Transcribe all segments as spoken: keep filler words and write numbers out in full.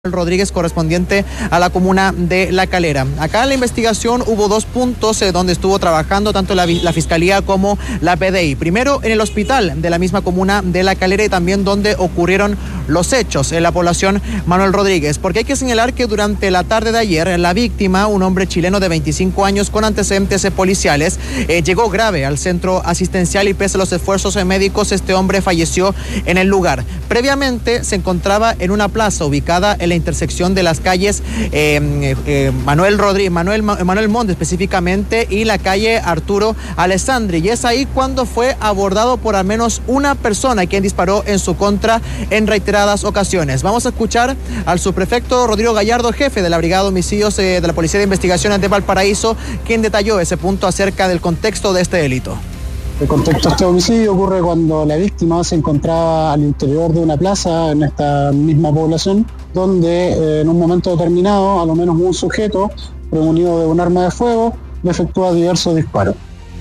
Rodríguez, correspondiente a la comuna de La Calera. Acá en la investigación hubo dos puntos eh, donde estuvo trabajando tanto la, la Fiscalía como la P D I. Primero en el hospital de la misma comuna de La Calera y también donde ocurrieron los hechos en la población Manuel Rodríguez, porque hay que señalar que durante la tarde de ayer la víctima, un hombre chileno de veinticinco años con antecedentes eh, policiales, eh, llegó grave al centro asistencial y pese a los esfuerzos eh, médicos este hombre falleció en el lugar. Previamente se encontraba en una plaza ubicada en la intersección de las calles eh, eh, Manuel Rodríguez, Manuel, Manuel Montt específicamente y la calle Arturo Alessandri, y es ahí cuando fue abordado por al menos una persona quien disparó en su contra en reiteradas ocasiones. Vamos a escuchar al subprefecto Rodrigo Gallardo, jefe de la Brigada de Homicidios eh, de la Policía de Investigaciones de Valparaíso, quien detalló ese punto acerca del contexto de este delito. El contexto de este homicidio ocurre cuando la víctima se encontraba al interior de una plaza en esta misma población, donde eh, en un momento determinado, a lo menos un sujeto, premunido de un arma de fuego, le efectúa diversos disparos.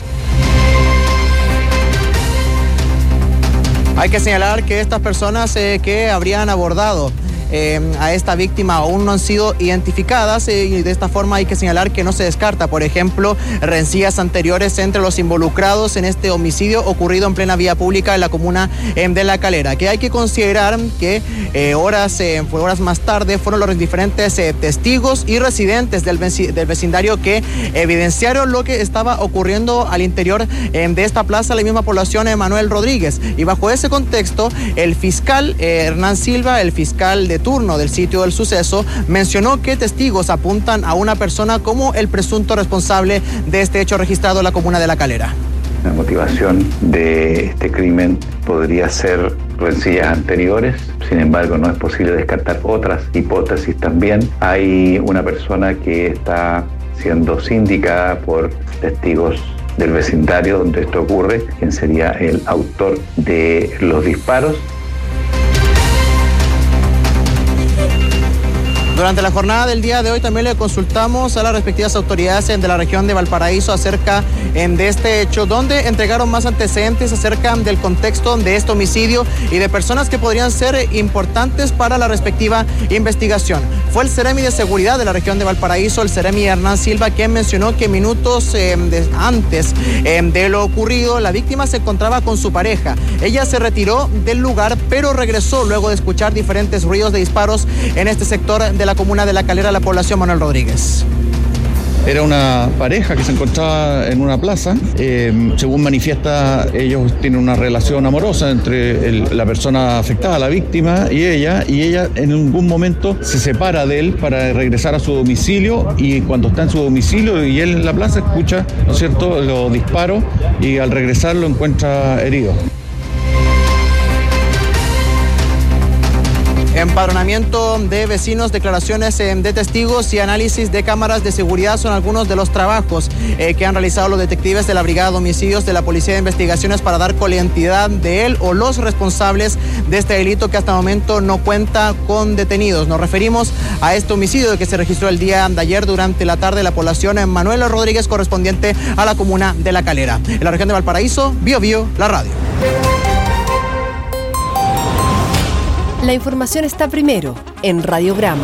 Hay que señalar que estas personas eh, que habrían abordado Eh, a esta víctima aún no han sido identificadas eh, y de esta forma hay que señalar que no se descarta, por ejemplo, rencillas anteriores entre los involucrados en este homicidio ocurrido en plena vía pública en la comuna eh, de La Calera, que hay que considerar que eh, horas, eh, horas más tarde fueron los diferentes eh, testigos y residentes del, veci- del vecindario que evidenciaron lo que estaba ocurriendo al interior eh, de esta plaza, la misma población de Manuel Rodríguez, y bajo ese contexto el fiscal eh, Hernán Silva, el fiscal de turno del sitio del suceso, mencionó que testigos apuntan a una persona como el presunto responsable de este hecho registrado en la comuna de La Calera. La motivación de este crimen podría ser rencillas anteriores, sin embargo no es posible descartar otras hipótesis también. Hay una persona que está siendo sindicada por testigos del vecindario donde esto ocurre, quien sería el autor de los disparos. Durante la jornada del día de hoy también le consultamos a las respectivas autoridades de la región de Valparaíso acerca de este hecho, donde entregaron más antecedentes acerca del contexto de este homicidio y de personas que podrían ser importantes para la respectiva investigación. Fue el Seremi de Seguridad de la región de Valparaíso, el Seremi Hernán Silva, quien mencionó que minutos eh, de, antes eh, de lo ocurrido, la víctima se encontraba con su pareja. Ella se retiró del lugar, pero regresó luego de escuchar diferentes ruidos de disparos en este sector de la la comuna de La Calera, la población Manuel Rodríguez. Era una pareja que se encontraba en una plaza. Eh, según manifiesta, ellos tienen una relación amorosa entre el, la persona afectada, la víctima, y ella, y ella en algún momento se separa de él para regresar a su domicilio, y cuando está en su domicilio y él en la plaza escucha, ¿no es cierto?, los disparos, y al regresar lo encuentra herido. Empadronamiento de vecinos, declaraciones de testigos y análisis de cámaras de seguridad son algunos de los trabajos eh, que han realizado los detectives de la Brigada de Homicidios de la Policía de Investigaciones para dar con la identidad de él o los responsables de este delito que hasta el momento no cuenta con detenidos. Nos referimos a este homicidio que se registró el día de ayer durante la tarde en la población en Manuel Rodríguez, correspondiente a la comuna de La Calera. En la región de Valparaíso, Bio Bio, la radio. La información está primero en Radiograma.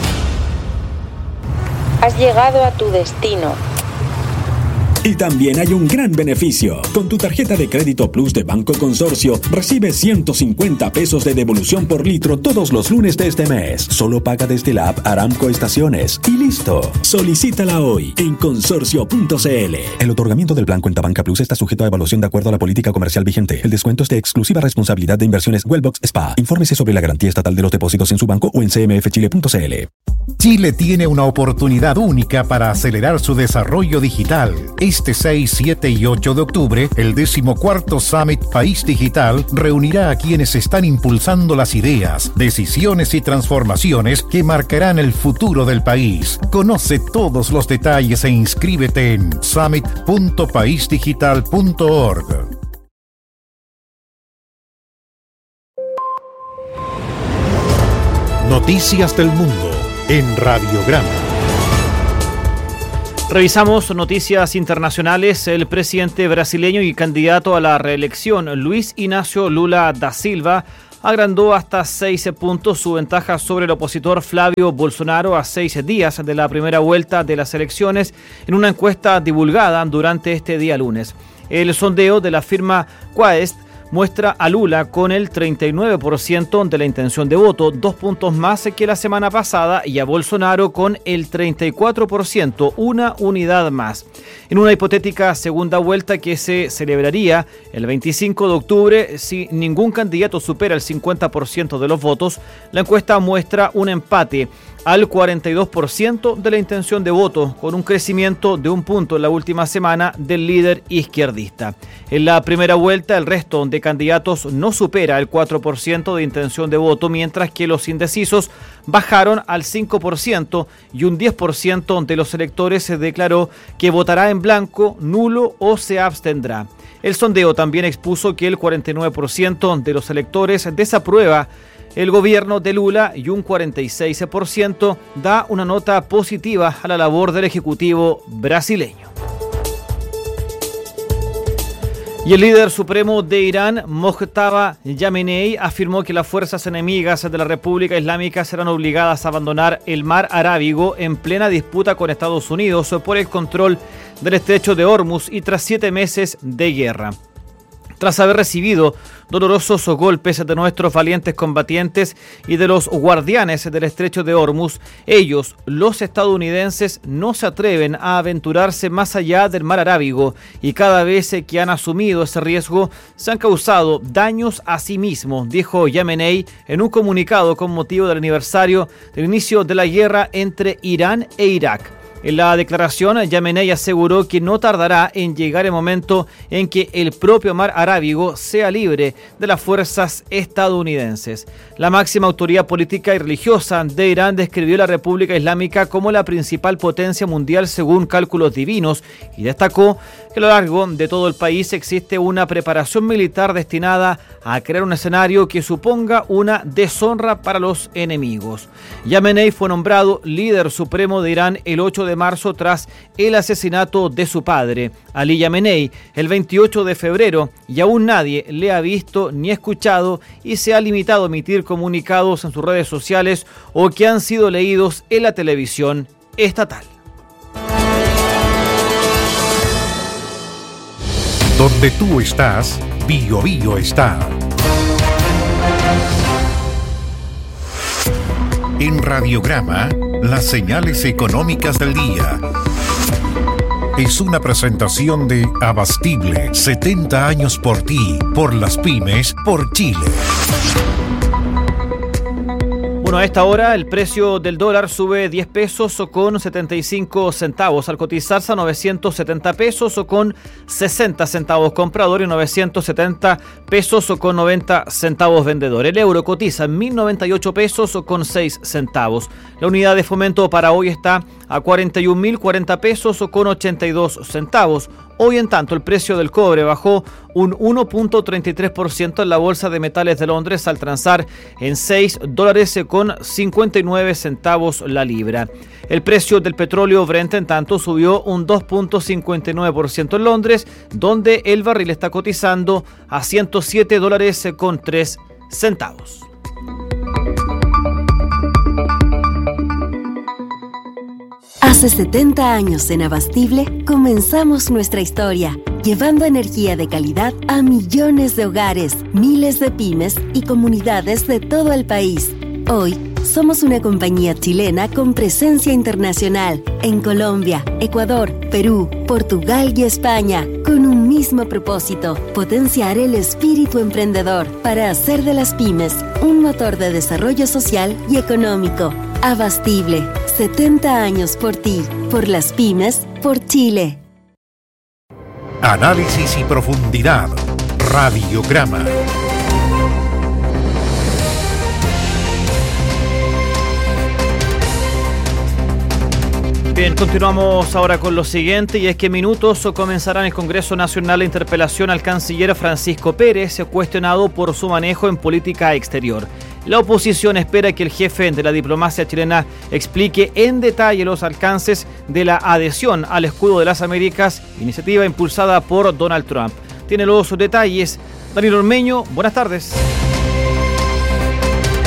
Has llegado a tu destino. Y también hay un gran beneficio. Con tu tarjeta de crédito Plus de Banco Consorcio, recibes ciento cincuenta pesos de devolución por litro todos los lunes de este mes. Solo paga desde la app Aramco Estaciones. Y listo. Solicítala hoy en consorcio punto c l. El otorgamiento del plan Cuenta Banca Plus está sujeto a evaluación de acuerdo a la política comercial vigente. El descuento es de exclusiva responsabilidad de Inversiones Wellbox Spa. Infórmese sobre la garantía estatal de los depósitos en su banco o en c m f chile punto c l. Chile tiene una oportunidad única para acelerar su desarrollo digital. Este seis, siete y ocho de octubre, el decimocuarto Summit País Digital reunirá a quienes están impulsando las ideas, decisiones y transformaciones que marcarán el futuro del país. Conoce todos los detalles e inscríbete en summit punto país digital punto org. Noticias del Mundo en Radiograma. Revisamos noticias internacionales. El presidente brasileño y candidato a la reelección, Luis Ignacio Lula da Silva, agrandó hasta seis puntos su ventaja sobre el opositor Flavio Bolsonaro a seis días de la primera vuelta de las elecciones en una encuesta divulgada durante este día lunes. El sondeo de la firma Quaest muestra a Lula con el treinta y nueve por ciento de la intención de voto, dos puntos más que la semana pasada, y a Bolsonaro con el treinta y cuatro por ciento, una unidad más. En una hipotética segunda vuelta que se celebraría el veinticinco de octubre, si ningún candidato supera el cincuenta por ciento de los votos, la encuesta muestra un empate al cuarenta y dos por ciento de la intención de voto, con un crecimiento de un punto en la última semana del líder izquierdista. En la primera vuelta, el resto de candidatos no supera el cuatro por ciento de intención de voto, mientras que los indecisos bajaron al cinco por ciento y un diez por ciento de los electores se declaró que votará en blanco, nulo o se abstendrá. El sondeo también expuso que el cuarenta y nueve por ciento de los electores desaprueba el gobierno de Lula y un cuarenta y seis por ciento da una nota positiva a la labor del Ejecutivo brasileño. Y el líder supremo de Irán, Mojtaba Khamenei, afirmó que las fuerzas enemigas de la República Islámica serán obligadas a abandonar el mar Arábigo en plena disputa con Estados Unidos por el control del estrecho de Hormuz y tras siete meses de guerra. Tras haber recibido dolorosos golpes de nuestros valientes combatientes y de los guardianes del estrecho de Hormuz, ellos, los estadounidenses, no se atreven a aventurarse más allá del mar Arábigo y cada vez que han asumido ese riesgo se han causado daños a sí mismos, dijo Khamenei en un comunicado con motivo del aniversario del inicio de la guerra entre Irán e Irak. En la declaración, Khamenei aseguró que no tardará en llegar el momento en que el propio mar Arábigo sea libre de las fuerzas estadounidenses. La máxima autoridad política y religiosa de Irán describió la República Islámica como la principal potencia mundial según cálculos divinos y destacó que a lo largo de todo el país existe una preparación militar destinada a crear un escenario que suponga una deshonra para los enemigos. Khamenei fue nombrado líder supremo de Irán el ocho de marzo tras el asesinato de su padre, Ali Khamenei, el veintiocho de febrero, y aún nadie le ha visto ni escuchado y se ha limitado a emitir comunicados en sus redes sociales o que han sido leídos en la televisión estatal. Donde tú estás, Bio Bio está. En Radiograma, las señales económicas del día. Es una presentación de Abastible, setenta años por ti, por las pymes, por Chile. Bueno, a esta hora el precio del dólar sube diez pesos o con setenta y cinco centavos al cotizarse a novecientos setenta pesos o con sesenta centavos comprador y novecientos setenta pesos o con noventa centavos vendedor. El euro cotiza en mil noventa y ocho pesos o con seis centavos. La unidad de fomento para hoy está a cuarenta y un mil cuarenta pesos o con ochenta y dos centavos. Hoy, en tanto, el precio del cobre bajó un uno punto treinta y tres por ciento en la Bolsa de Metales de Londres al transar en seis dólares con cincuenta y nueve centavos la libra. El precio del petróleo Brent, en tanto, subió un dos punto cincuenta y nueve por ciento en Londres, donde el barril está cotizando a ciento siete dólares con tres centavos. Hace setenta años en Abastible comenzamos nuestra historia, llevando energía de calidad a millones de hogares, miles de pymes y comunidades de todo el país. Hoy somos una compañía chilena con presencia internacional en Colombia, Ecuador, Perú, Portugal y España, con un mismo propósito: potenciar el espíritu emprendedor para hacer de las pymes un motor de desarrollo social y económico. Abastible, setenta años por ti, por las pymes, por Chile. Análisis y profundidad. Radiograma. Bien, continuamos ahora con lo siguiente, y es que en minutos comenzará en el Congreso Nacional la interpelación al canciller Francisco Pérez, cuestionado por su manejo en política exterior. La oposición espera que el jefe de la diplomacia chilena explique en detalle los alcances de la adhesión al escudo de las Américas, iniciativa impulsada por Donald Trump. Tiene los detalles Daniel Ormeño, buenas tardes.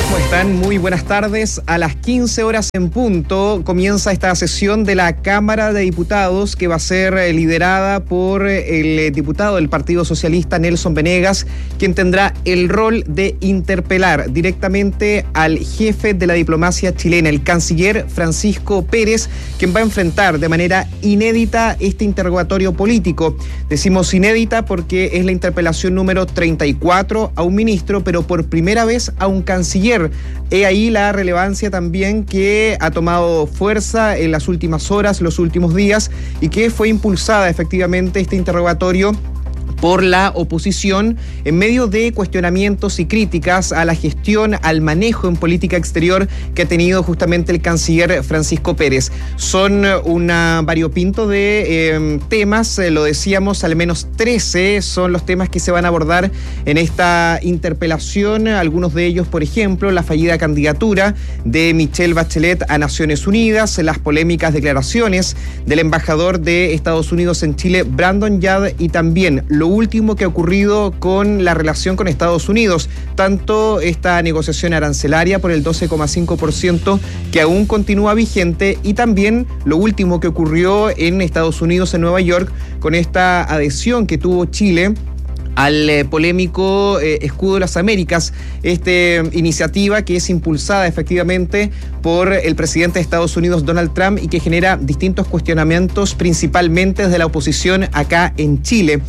¿Cómo están? Muy buenas tardes. A las quince horas en punto comienza esta sesión de la Cámara de Diputados que va a ser liderada por el diputado del Partido Socialista, Nelson Venegas, quien tendrá el rol de interpelar directamente al jefe de la diplomacia chilena, el canciller Francisco Pérez, quien va a enfrentar de manera inédita este interrogatorio político. Decimos inédita porque es la interpelación número treinta y cuatro a un ministro, pero por primera vez a un canciller. He ahí la relevancia también que ha tomado fuerza en las últimas horas, los últimos días, y que fue impulsada efectivamente este interrogatorio por la oposición en medio de cuestionamientos y críticas a la gestión, al manejo en política exterior que ha tenido justamente el canciller Francisco Pérez. Son una variopinto de eh, temas, eh, lo decíamos, al menos trece son los temas que se van a abordar en esta interpelación. Algunos de ellos, por ejemplo, la fallida candidatura de Michelle Bachelet a Naciones Unidas, las polémicas declaraciones del embajador de Estados Unidos en Chile, Brandon Yard, y también lo último que ha ocurrido con la relación con Estados Unidos, tanto esta negociación arancelaria por el doce coma cinco por ciento que aún continúa vigente, y también lo último que ocurrió en Estados Unidos, en Nueva York, con esta adhesión que tuvo Chile al eh, polémico eh, Escudo de las Américas, esta eh, iniciativa que es impulsada efectivamente por el presidente de Estados Unidos, Donald Trump, y que genera distintos cuestionamientos, principalmente desde la oposición acá en Chile.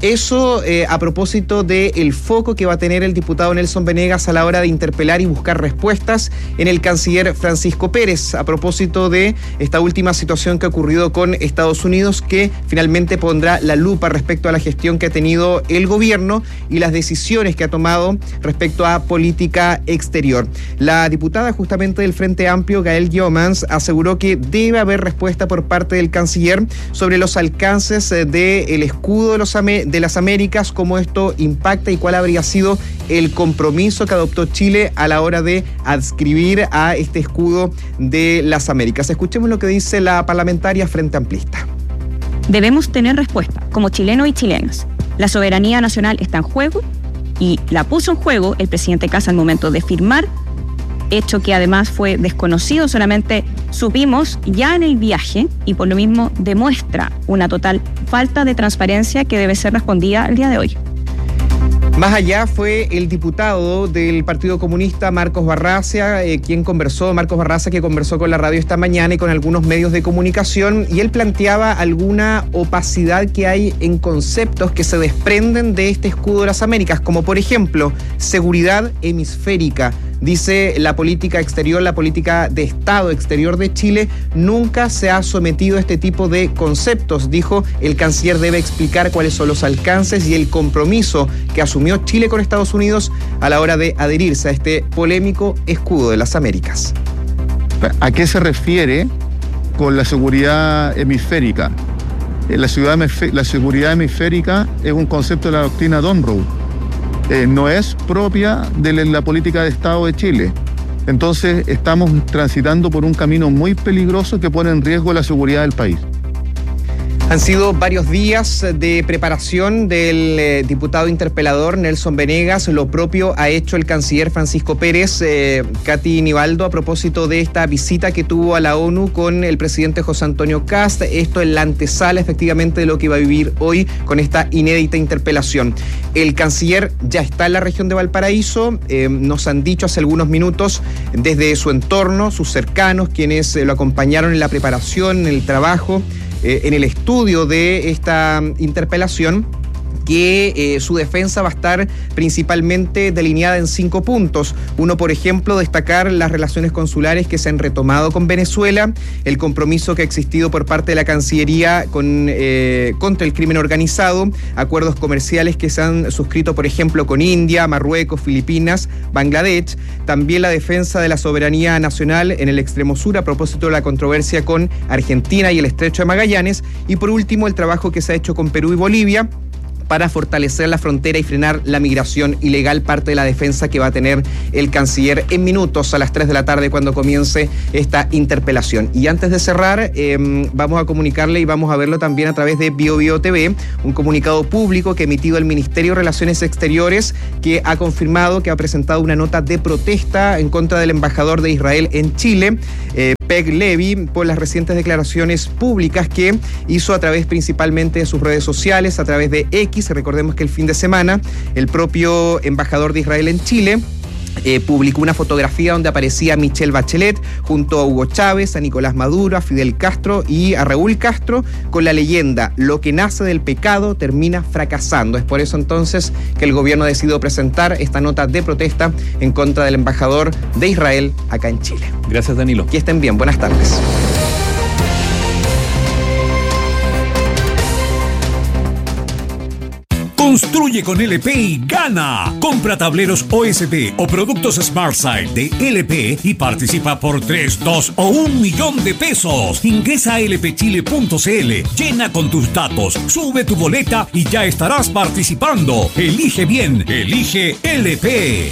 Eso eh, a propósito del foco que va a tener el diputado Nelson Venegas a la hora de interpelar y buscar respuestas en el canciller Francisco Pérez, a propósito de esta última situación que ha ocurrido con Estados Unidos, que finalmente pondrá la lupa respecto a la gestión que ha tenido el gobierno y las decisiones que ha tomado respecto a política exterior. La diputada justamente del Frente Amplio, Gael Jomans, aseguró que debe haber respuesta por parte del canciller sobre los alcances del escudo de los Américas, de las Américas, cómo esto impacta y cuál habría sido el compromiso que adoptó Chile a la hora de adscribir a este escudo de las Américas. Escuchemos lo que dice la parlamentaria Frente Amplista. Debemos tener respuesta como chilenos y chilenas. La soberanía nacional está en juego y la puso en juego el presidente Kast al momento de firmar, hecho que además fue desconocido, solamente supimos ya en el viaje, y por lo mismo demuestra una total falta de transparencia que debe ser respondida el día de hoy. Más allá fue el diputado del Partido Comunista, Marcos Barraza, eh, quien conversó, Marcos Barraza, que conversó con la radio esta mañana y con algunos medios de comunicación, y él planteaba alguna opacidad que hay en conceptos que se desprenden de este escudo de las Américas, como por ejemplo, seguridad hemisférica. Dice, la política exterior, la política de Estado exterior de Chile nunca se ha sometido a este tipo de conceptos. Dijo, el canciller debe explicar cuáles son los alcances y el compromiso que asumió Chile con Estados Unidos a la hora de adherirse a este polémico escudo de las Américas. ¿A qué se refiere con la seguridad hemisférica? La, ciudad, la seguridad hemisférica es un concepto de la doctrina Donroe. Eh, no es propia de la política de Estado de Chile. Entonces estamos transitando por un camino muy peligroso que pone en riesgo la seguridad del país. Han sido varios días de preparación del eh, diputado interpelador Nelson Venegas. Lo propio ha hecho el canciller Francisco Pérez. eh, Katy Nivaldo, a propósito de esta visita que tuvo a la ONU con el presidente José Antonio Kast. Esto en la antesala efectivamente de lo que va a vivir hoy con esta inédita interpelación. El canciller ya está en la región de Valparaíso. Eh, nos han dicho hace algunos minutos desde su entorno, sus cercanos, quienes eh, lo acompañaron en la preparación, en el trabajo, eh, en el estudio de esta interpelación, que eh, su defensa va a estar principalmente delineada en cinco puntos. Uno, por ejemplo, destacar las relaciones consulares que se han retomado con Venezuela, el compromiso que ha existido por parte de la Cancillería con, eh, contra el crimen organizado, acuerdos comerciales que se han suscrito, por ejemplo, con India, Marruecos, Filipinas, Bangladesh, también la defensa de la soberanía nacional en el extremo sur a propósito de la controversia con Argentina y el Estrecho de Magallanes, y por último, el trabajo que se ha hecho con Perú y Bolivia para fortalecer la frontera y frenar la migración ilegal, parte de la defensa que va a tener el canciller en minutos a las tres de la tarde cuando comience esta interpelación. Y antes de cerrar, eh, vamos a comunicarle y vamos a verlo también a través de Bio Bio T V, un comunicado público que ha emitido el Ministerio de Relaciones Exteriores, que ha confirmado que ha presentado una nota de protesta en contra del embajador de Israel en Chile, eh, Peg Levy, por las recientes declaraciones públicas que hizo a través principalmente de sus redes sociales, a través de X. Recordemos que el fin de semana el propio embajador de Israel en Chile Eh, publicó una fotografía donde aparecía Michelle Bachelet junto a Hugo Chávez, a Nicolás Maduro, a Fidel Castro y a Raúl Castro, con la leyenda: lo que nace del pecado termina fracasando. Es por eso entonces que el gobierno ha decidido presentar esta nota de protesta en contra del embajador de Israel acá en Chile. Gracias, Danilo. Que estén bien, buenas tardes. Construye con L P y gana. Compra tableros O S B o productos SmartSide de L P y participa por tres, dos o un millón de pesos. Ingresa a l p chile punto c l, llena con tus datos, sube tu boleta y ya estarás participando. Elige bien, elige L P.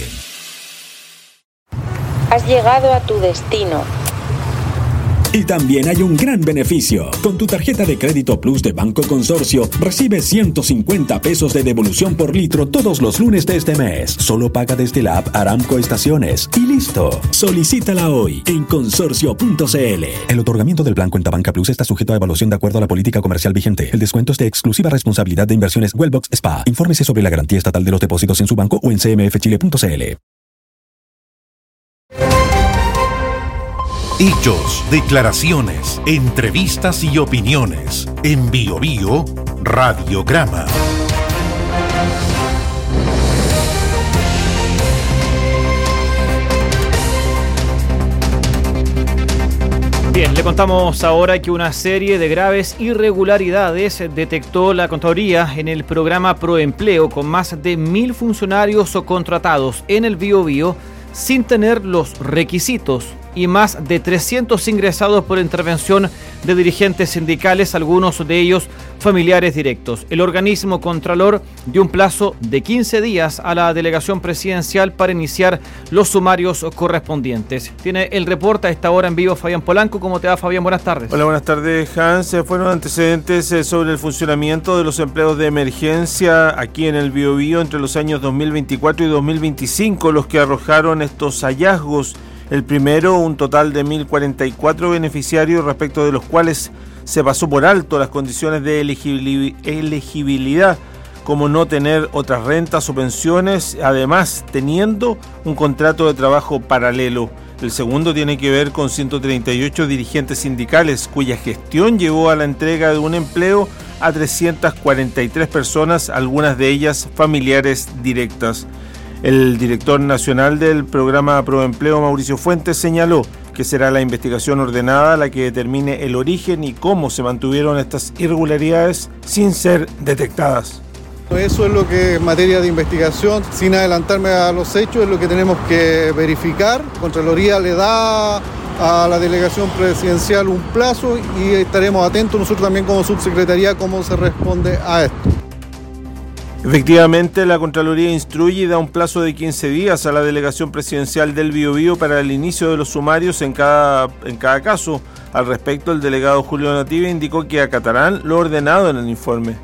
Has llegado a tu destino. Y también hay un gran beneficio. Con tu tarjeta de crédito Plus de Banco Consorcio, recibes ciento cincuenta pesos de devolución por litro todos los lunes de este mes. Solo paga desde la app Aramco Estaciones. Y listo. Solicítala hoy en consorcio punto c l. El otorgamiento del plan Cuenta Banca Plus está sujeto a evaluación de acuerdo a la política comercial vigente. El descuento es de exclusiva responsabilidad de Inversiones Wellbox S P A. Infórmese sobre la garantía estatal de los depósitos en su banco o en c m f chile punto c l. Hechos, declaraciones, entrevistas y opiniones. En Bio Bio Radiograma. Bien, le contamos ahora que una serie de graves irregularidades detectó la Contraloría en el programa Proempleo, con más de mil funcionarios o contratados en el Bio Bio sin tener los requisitos, y más de trescientos ingresados por intervención de dirigentes sindicales, algunos de ellos familiares directos. El organismo Contralor dio un plazo de quince días a la delegación presidencial para iniciar los sumarios correspondientes. Tiene el reporte a esta hora en vivo Fabián Polanco. ¿Cómo te va, Fabián? Buenas tardes. Hola, buenas tardes, Hans. Fueron antecedentes sobre el funcionamiento de los empleos de emergencia aquí en el Bio Bio entre los años dos mil veinticuatro y dos mil veinticinco los que arrojaron estos hallazgos. El primero, un total de mil cuarenta y cuatro beneficiarios, respecto de los cuales se pasó por alto las condiciones de elegibilidad, como no tener otras rentas o pensiones, además teniendo un contrato de trabajo paralelo. El segundo tiene que ver con ciento treinta y ocho dirigentes sindicales, cuya gestión llevó a la entrega de un empleo a trescientas cuarenta y tres personas, algunas de ellas familiares directas. El director nacional del programa Proempleo, Mauricio Fuentes, señaló que será la investigación ordenada la que determine el origen y cómo se mantuvieron estas irregularidades sin ser detectadas. Eso es lo que en materia de investigación, sin adelantarme a los hechos, es lo que tenemos que verificar. Contraloría le da a la delegación presidencial un plazo y estaremos atentos nosotros también como subsecretaría cómo se responde a esto. Efectivamente, la Contraloría instruye y da un plazo de quince días a la delegación presidencial del Bio Bio para el inicio de los sumarios en cada, en cada caso. Al respecto, el delegado Julio Native indicó que acatarán lo ordenado en el informe.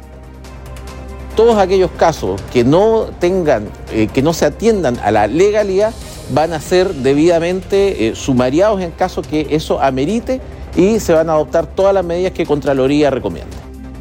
Todos aquellos casos que no tengan, eh, que no se atiendan a la legalidad van a ser debidamente eh, sumariados en caso que eso amerite, y se van a adoptar todas las medidas que Contraloría recomienda.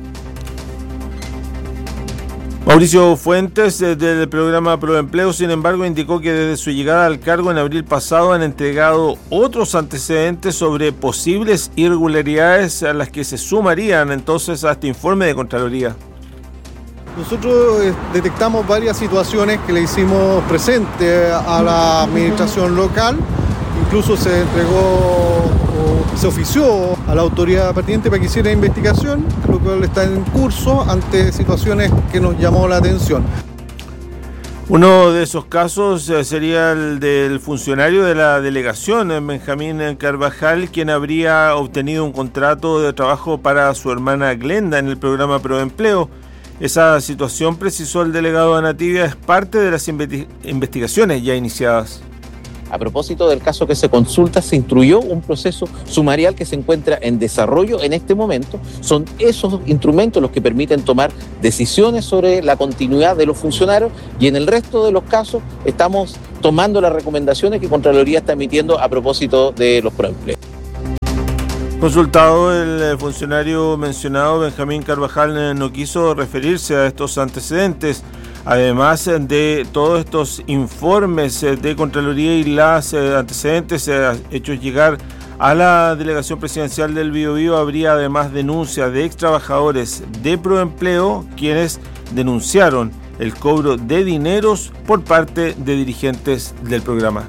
Mauricio Fuentes, del programa Proempleo, sin embargo, indicó que desde su llegada al cargo en abril pasado han entregado otros antecedentes sobre posibles irregularidades a las que se sumarían entonces a este informe de Contraloría. Nosotros detectamos varias situaciones que le hicimos presente a la administración local. Incluso se entregó o se ofició a la autoridad pertinente para que hiciera investigación, lo cual está en curso ante situaciones que nos llamó la atención. Uno de esos casos sería el del funcionario de la delegación, Benjamín Carvajal, quien habría obtenido un contrato de trabajo para su hermana Glenda en el programa Proempleo. Esa situación, precisó el delegado de Anativia, es parte de las investigaciones ya iniciadas. A propósito del caso que se consulta, se instruyó un proceso sumarial que se encuentra en desarrollo en este momento. Son esos instrumentos los que permiten tomar decisiones sobre la continuidad de los funcionarios, y en el resto de los casos estamos tomando las recomendaciones que Contraloría está emitiendo a propósito de los proempleos. Consultado, el funcionario mencionado, Benjamín Carvajal, no quiso referirse a estos antecedentes. Además de todos estos informes de Contraloría y los antecedentes hechos llegar a la delegación presidencial del Biobío, habría además denuncias de ex trabajadores de Proempleo, quienes denunciaron el cobro de dineros por parte de dirigentes del programa.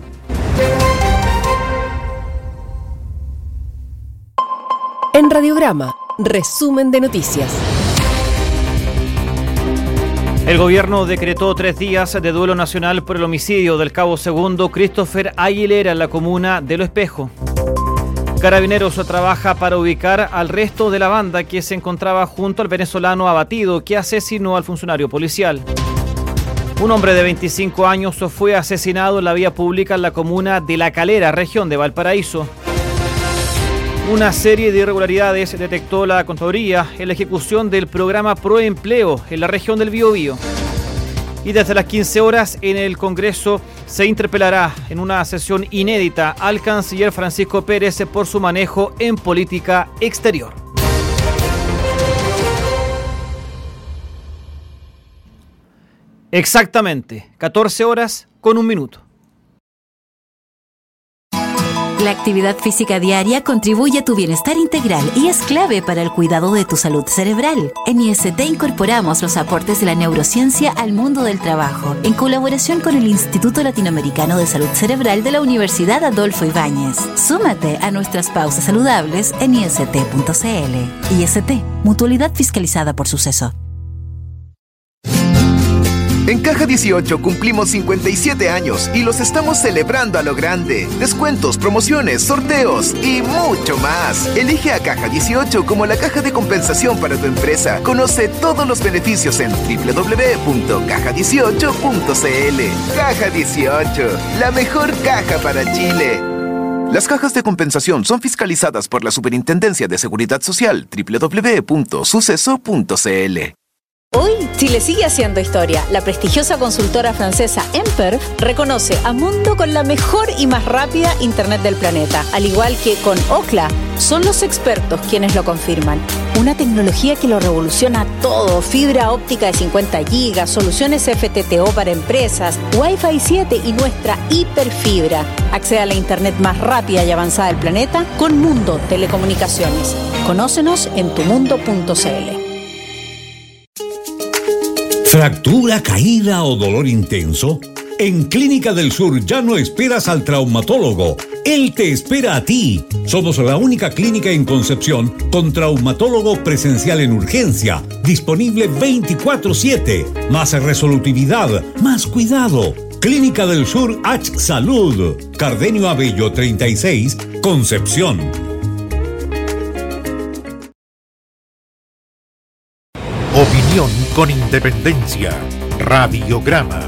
En Radiograma, resumen de noticias. El gobierno decretó tres días de duelo nacional por el homicidio del cabo segundo Christopher Aguilera en la comuna de Lo Espejo. Carabineros trabaja para ubicar al resto de la banda que se encontraba junto al venezolano abatido que asesinó al funcionario policial. Un hombre de veinticinco años fue asesinado en la vía pública en la comuna de La Calera, región de Valparaíso. Una serie de irregularidades detectó la Contraloría en la ejecución del programa Proempleo en la región del Biobío. Y desde las quince horas en el Congreso se interpelará en una sesión inédita al canciller Francisco Pérez por su manejo en política exterior. Exactamente, catorce horas con un minuto. La actividad física diaria contribuye a tu bienestar integral y es clave para el cuidado de tu salud cerebral. En I S T incorporamos los aportes de la neurociencia al mundo del trabajo, en colaboración con el Instituto Latinoamericano de Salud Cerebral de la Universidad Adolfo Ibáñez. Súmate a nuestras pausas saludables en I S T punto C L. I S T, mutualidad fiscalizada por Suceso. En Caja dieciocho cumplimos cincuenta y siete años y los estamos celebrando a lo grande. Descuentos, promociones, sorteos y mucho más. Elige a Caja dieciocho como la caja de compensación para tu empresa. Conoce todos los beneficios en doble u doble u doble u punto caja dieciocho punto C L. Caja dieciocho, la mejor caja para Chile. Las cajas de compensación son fiscalizadas por la Superintendencia de Seguridad Social. doble u doble u doble u punto suceso punto C L. Hoy, Chile sigue haciendo historia. La prestigiosa consultora francesa Emperf reconoce a Mundo con la mejor y más rápida Internet del planeta. Al igual que con Ookla, son los expertos quienes lo confirman. Una tecnología que lo revoluciona todo. Fibra óptica de cincuenta gigas, soluciones F T T O para empresas, Wi-Fi siete y nuestra hiperfibra. Accede a la Internet más rápida y avanzada del planeta con Mundo Telecomunicaciones. Conócenos en tu mundo punto C L. ¿Fractura, caída o dolor intenso? En Clínica del Sur ya no esperas al traumatólogo. Él te espera a ti. Somos la única clínica en Concepción con traumatólogo presencial en urgencia, disponible veinticuatro siete. Más resolutividad, más cuidado. Clínica del Sur H Salud. Cardenio Abello treinta y seis, Concepción. Opinión con independencia. Radiograma.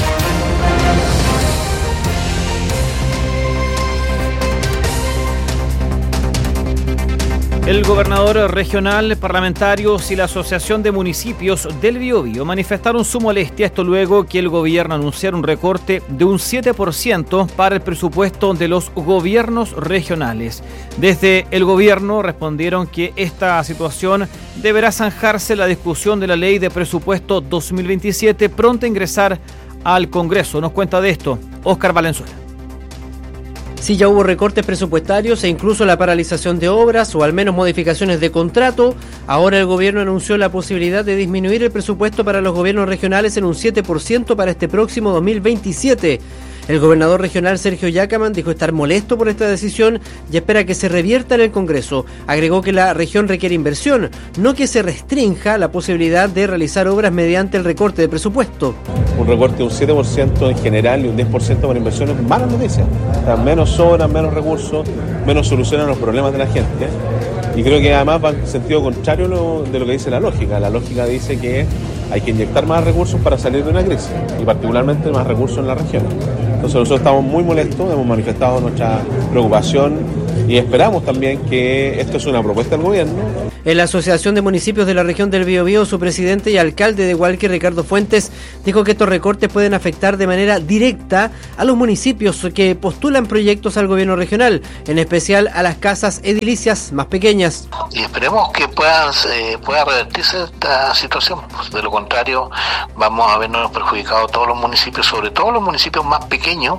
El gobernador regional, parlamentarios y la Asociación de Municipios del Biobío manifestaron su molestia, esto luego que el gobierno anunciara un recorte de un siete por ciento para el presupuesto de los gobiernos regionales. Desde el gobierno respondieron que esta situación deberá zanjarse la discusión de la ley de presupuesto dos mil veintisiete, pronto a ingresar al Congreso. Nos cuenta de esto Óscar Valenzuela. Sí, ya hubo recortes presupuestarios e incluso la paralización de obras o al menos modificaciones de contrato. Ahora el gobierno anunció la posibilidad de disminuir el presupuesto para los gobiernos regionales en un siete por ciento para este próximo dos mil veintisiete. El gobernador regional Sergio Yacaman dijo estar molesto por esta decisión y espera que se revierta en el Congreso. Agregó que la región requiere inversión, no que se restrinja la posibilidad de realizar obras mediante el recorte de presupuesto. Un recorte de un siete por ciento en general y un diez por ciento para inversiones, malas noticias. O sea, menos obras, menos recursos, menos solucionan los problemas de la gente. Y creo que además va en sentido contrario de lo que dice la lógica. La lógica dice que hay que inyectar más recursos para salir de una crisis, y particularmente más recursos en la región. Entonces nosotros estamos muy molestos, hemos manifestado nuestra preocupación y esperamos también que esto es una propuesta del gobierno. En la Asociación de Municipios de la Región del Biobío, su presidente y alcalde de Hualqui, Ricardo Fuentes, dijo que estos recortes pueden afectar de manera directa a los municipios que postulan proyectos al gobierno regional, en especial a las casas edilicias más pequeñas. Y esperemos que puedan, eh, pueda revertirse esta situación, pues de lo contrario vamos a vernos perjudicados todos los municipios, sobre todo los municipios más pequeños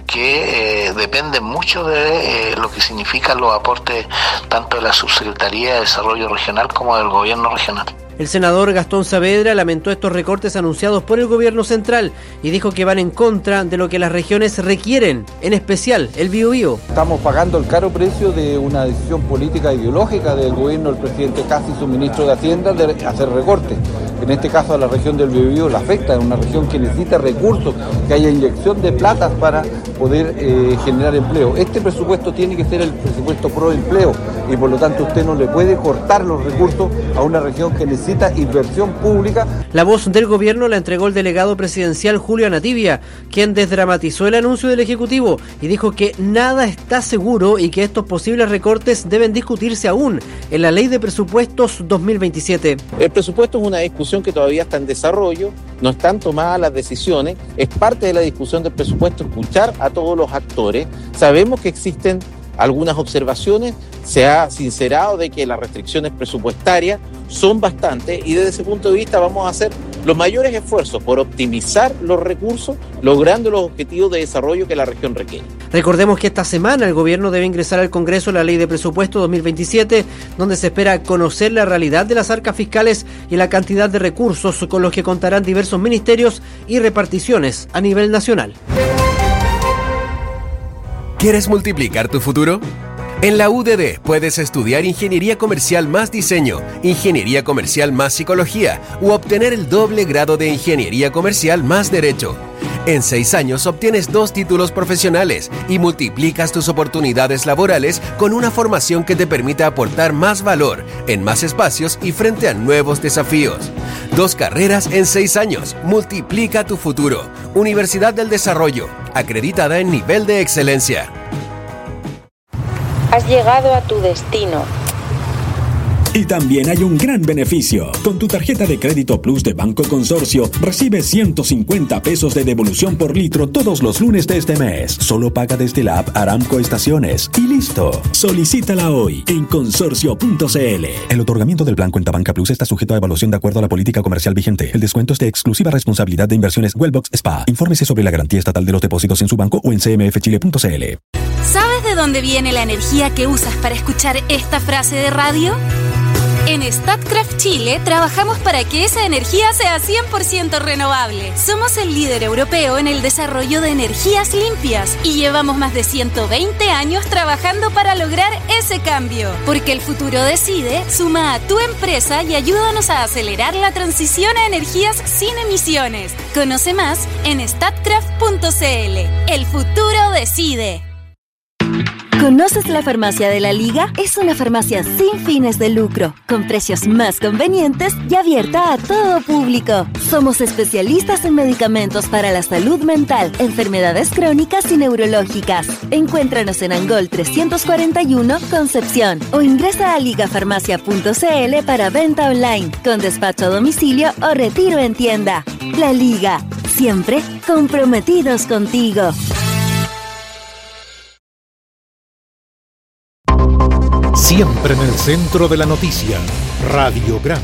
que eh, dependen mucho de eh, lo que significan los aportes tanto de la Subsecretaría de Desarrollo Regional como del Gobierno Regional. El senador Gastón Saavedra lamentó estos recortes anunciados por el gobierno central y dijo que van en contra de lo que las regiones requieren, en especial el Biobío. Estamos pagando el caro precio de una decisión política ideológica del gobierno del presidente Kast y su ministro de Hacienda de hacer recortes. En este caso a la región del Biobío la afecta, es una región que necesita recursos, que haya inyección de platas para poder eh, generar empleo. Este presupuesto tiene que ser el presupuesto pro empleo y por lo tanto usted no le puede cortar los recursos a una región que necesita inversión pública. La voz del gobierno la entregó el delegado presidencial Julio Anativia, quien desdramatizó el anuncio del Ejecutivo y dijo que nada está seguro y que estos posibles recortes deben discutirse aún en la Ley de Presupuestos dos mil veintisiete. El presupuesto es una discusión que todavía está en desarrollo, no están tomadas las decisiones, es parte de la discusión del presupuesto escuchar a todos los actores. Sabemos que existen algunas observaciones, se ha sincerado de que las restricciones presupuestarias son bastantes y desde ese punto de vista vamos a hacer los mayores esfuerzos por optimizar los recursos, logrando los objetivos de desarrollo que la región requiere. Recordemos que esta semana el gobierno debe ingresar al Congreso la Ley de Presupuesto dos mil veintisiete, donde se espera conocer la realidad de las arcas fiscales y la cantidad de recursos con los que contarán diversos ministerios y reparticiones a nivel nacional. ¿Quieres multiplicar tu futuro? En la U D D puedes estudiar Ingeniería Comercial más Diseño, Ingeniería Comercial más Psicología u obtener el doble grado de Ingeniería Comercial más Derecho. En seis años obtienes dos títulos profesionales y multiplicas tus oportunidades laborales con una formación que te permita aportar más valor en más espacios y frente a nuevos desafíos. Dos carreras en seis años. Multiplica tu futuro. Universidad del Desarrollo, acreditada en nivel de excelencia. Has llegado a tu destino. Y también hay un gran beneficio. Con tu tarjeta de crédito Plus de Banco Consorcio, recibes ciento cincuenta pesos de devolución por litro todos los lunes de este mes. Solo paga desde la app Aramco Estaciones. Y listo. Solicítala hoy en consorcio punto c l. El otorgamiento del plan Cuenta Banca Plus está sujeto a evaluación de acuerdo a la política comercial vigente. El descuento es de exclusiva responsabilidad de Inversiones Wellbox Spa. Infórmese sobre la garantía estatal de los depósitos en su banco o en c m f chile punto c l. ¿Sabes de dónde viene la energía que usas para escuchar esta frase de radio? En Statkraft Chile trabajamos para que esa energía sea cien por ciento renovable. Somos el líder europeo en el desarrollo de energías limpias y llevamos más de ciento veinte años trabajando para lograr ese cambio. Porque el futuro decide, suma a tu empresa y ayúdanos a acelerar la transición a energías sin emisiones. Conoce más en statkraft punto c l. El futuro decide. ¿Conoces la Farmacia de la Liga? Es una farmacia sin fines de lucro, con precios más convenientes y abierta a todo público. Somos especialistas en medicamentos para la salud mental, enfermedades crónicas y neurológicas. Encuéntranos en Angol trescientos cuarenta y uno, Concepción, o ingresa a liga farmacia punto c l para venta online, con despacho a domicilio o retiro en tienda. La Liga, siempre comprometidos contigo. Siempre en el centro de la noticia, Radiograma.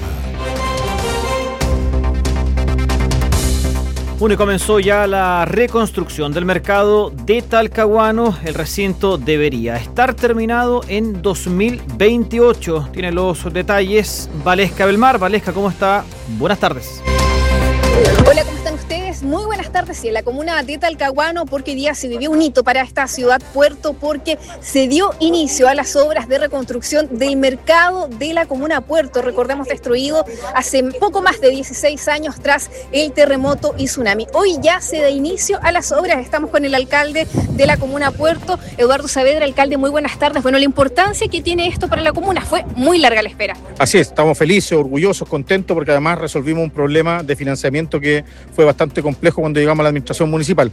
Bueno, y comenzó ya la reconstrucción del mercado de Talcahuano. El recinto debería estar terminado en dos mil veintiocho. Tiene los detalles Valesca Belmar. Valesca, ¿cómo está? Buenas tardes. Hola, ¿cómo están ustedes? muy buenas tardes. Sí, en la comuna de Talcahuano, porque hoy día se vivió un hito para esta ciudad puerto, porque se dio inicio a las obras de reconstrucción del mercado de la comuna Puerto. Recordemos, destruido hace poco más de dieciséis años tras el terremoto y tsunami. Hoy ya se da inicio a las obras. Estamos con el alcalde de la comuna Puerto, Eduardo Saavedra. Alcalde, muy buenas tardes. Bueno, la importancia que tiene esto para la comuna, fue muy larga la espera. Así es, estamos felices, orgullosos, contentos, porque además resolvimos un problema de financiamiento que fue bastante complejo cuando llegamos a la administración municipal.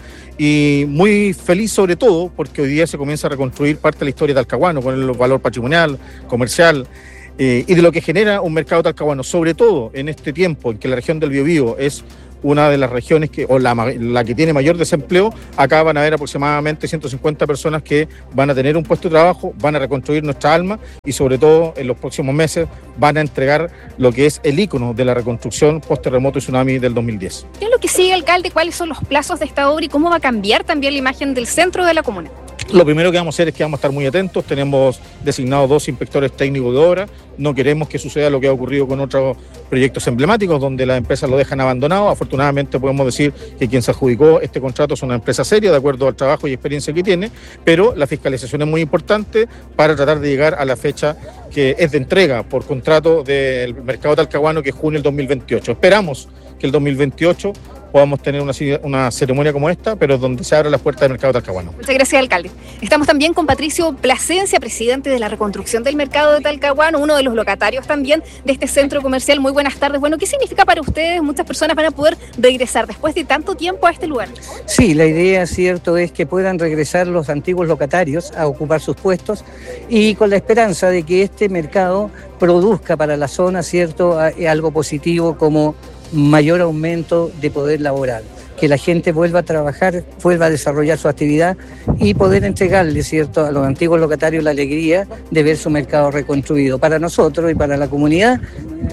Y muy feliz sobre todo porque hoy día se comienza a reconstruir parte de la historia de Talcahuano con el valor patrimonial, comercial eh, y de lo que genera un mercado talcahuano, sobre todo en este tiempo en que la región del Biobío es una de las regiones que, o la, la que tiene mayor desempleo. Acá van a haber aproximadamente ciento cincuenta personas que van a tener un puesto de trabajo, van a reconstruir nuestra alma y sobre todo en los próximos meses van a entregar lo que es el ícono de la reconstrucción post-terremoto y tsunami del dos mil diez. ¿Qué es lo que sigue, alcalde? ¿Cuáles son los plazos de esta obra y cómo va a cambiar también la imagen del centro de la comuna? Lo primero que vamos a hacer es que vamos a estar muy atentos. Tenemos designados dos inspectores técnicos de obra. No queremos que suceda lo que ha ocurrido con otros proyectos emblemáticos donde las empresas lo dejan abandonado. Afortunadamente podemos decir que quien se adjudicó este contrato es una empresa seria de acuerdo al trabajo y experiencia que tiene, pero la fiscalización es muy importante para tratar de llegar a la fecha que es de entrega por contrato del mercado talcahuano, que es junio del dos mil veintiocho. Esperamos que el dos mil veintiocho podamos tener una, una ceremonia como esta, pero donde se abran las puertas del mercado talcahuano. Muchas gracias, alcalde. Estamos también con Patricio Plasencia, presidente de la reconstrucción del mercado de Talcahuano, uno de los locatarios también de este centro comercial. Muy buenas tardes. Bueno, ¿qué significa para ustedes? Muchas personas van a poder regresar después de tanto tiempo a este lugar. Sí, la idea, cierto, es que puedan regresar los antiguos locatarios a ocupar sus puestos y con la esperanza de que este mercado produzca para la zona, cierto, algo positivo como mayor aumento de poder laboral, que la gente vuelva a trabajar, vuelva a desarrollar su actividad y poder entregarle, cierto, a los antiguos locatarios la alegría de ver su mercado reconstruido. Para nosotros y para la comunidad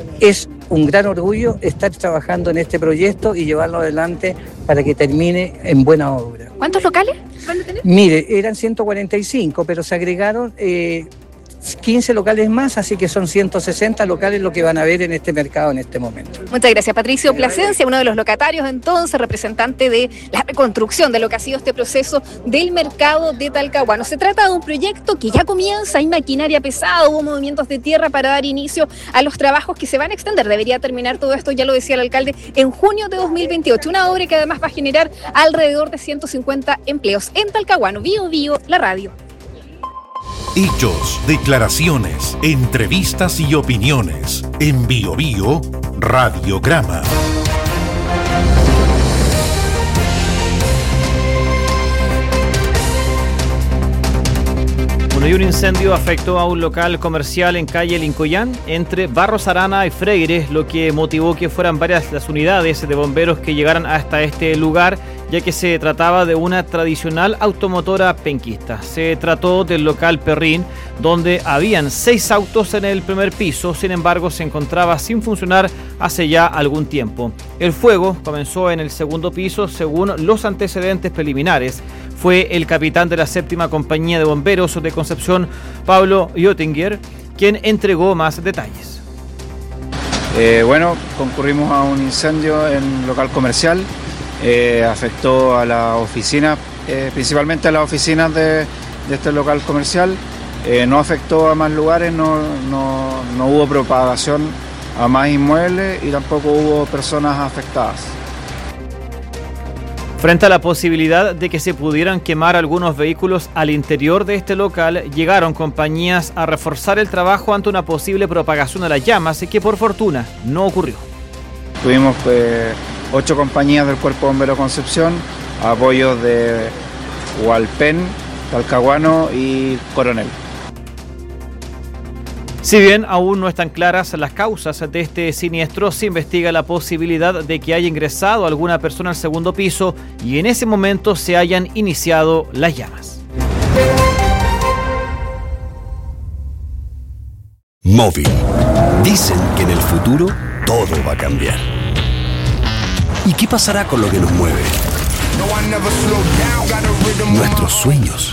es un gran orgullo estar trabajando en este proyecto y llevarlo adelante para que termine en buena obra. ¿Cuántos locales van a tener? Mire, eran ciento cuarenta y cinco, pero se agregaron eh, quince locales más, así que son ciento sesenta locales lo que van a ver en este mercado en este momento. Muchas gracias, Patricio Plasencia, uno de los locatarios entonces, representante de la reconstrucción de lo que ha sido este proceso del mercado de Talcahuano. Se trata de un proyecto que ya comienza, hay maquinaria pesada, hubo movimientos de tierra para dar inicio a los trabajos que se van a extender. Debería terminar todo esto, ya lo decía el alcalde, en junio de dos mil veintiocho, una obra que además va a generar alrededor de ciento cincuenta empleos en Talcahuano. Bio Bio, la radio. Hechos, declaraciones, entrevistas y opiniones. En Bio Bio, Radiograma. Bueno, y un incendio afectó a un local comercial en calle Lincoyán, entre Barros Arana y Freire, lo que motivó que fueran varias las unidades de bomberos que llegaran hasta este lugar, ya que se trataba de una tradicional automotora penquista. Se trató del local Perrín, donde habían seis autos en el primer piso, sin embargo se encontraba sin funcionar hace ya algún tiempo. El fuego comenzó en el segundo piso según los antecedentes preliminares. Fue el capitán de la séptima compañía de bomberos de Concepción, Pablo Jottinger, quien entregó más detalles. Eh, bueno, concurrimos a un incendio en un local comercial. Eh, afectó a la oficina, eh, principalmente a las oficinas de, de este local comercial. Eh, no afectó a más lugares, no, no, no hubo propagación a más inmuebles y tampoco hubo personas afectadas. Frente a la posibilidad de que se pudieran quemar algunos vehículos al interior de este local, llegaron compañías a reforzar el trabajo ante una posible propagación de las llamas, que por fortuna no ocurrió. Tuvimos eh, ocho compañías del Cuerpo Bombero Concepción, apoyos de Hualpén, Talcahuano y Coronel. Si bien aún no están claras las causas de este siniestro, se investiga la posibilidad de que haya ingresado alguna persona al segundo piso y en ese momento se hayan iniciado las llamas. Móvil. Dicen que en el futuro todo va a cambiar. ¿Y qué pasará con lo que nos mueve? Nuestros sueños.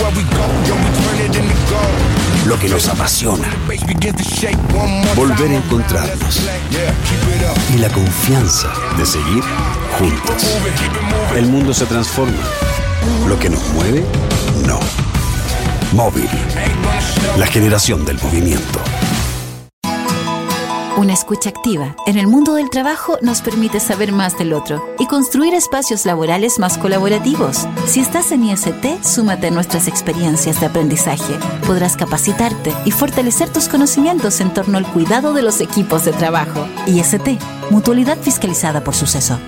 Lo que nos apasiona. Volver a encontrarnos. Y la confianza de seguir juntos. El mundo se transforma. Lo que nos mueve, no. Móvil. La generación del movimiento. Una escucha activa en el mundo del trabajo nos permite saber más del otro y construir espacios laborales más colaborativos. Si estás en I S T, súmate a nuestras experiencias de aprendizaje. Podrás capacitarte y fortalecer tus conocimientos en torno al cuidado de los equipos de trabajo. I S T, mutualidad fiscalizada por Suceso.